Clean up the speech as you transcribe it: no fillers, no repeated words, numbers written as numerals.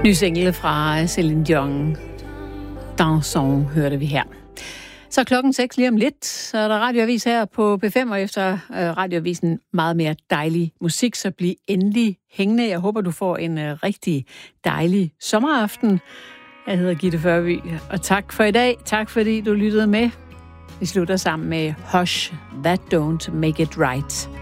Ny single fra Celine Dion. Dansons hørte vi her. Så klokken 6 lige om lidt, så er der radioavis her på P5, og efter radioavisen meget mere dejlig musik, så bliv endelig hængende. Jeg håber, du får en rigtig dejlig sommeraften. Jeg hedder Gitte Førby, og tak for i dag. Tak fordi du lyttede med. Vi slutter sammen med Hush, That Don't Make It Right.